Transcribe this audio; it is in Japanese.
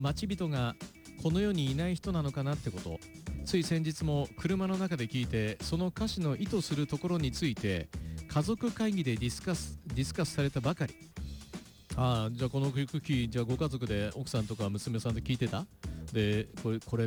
町人がこの世にいない人なのかなってこと、つい先日も車の中で聞いて、その歌詞の意図するところについて家族会議でディスカスされたばかり。ああ、じゃあこの曲じゃあご家族で奥さんとか娘さんと聞いてた。でこれ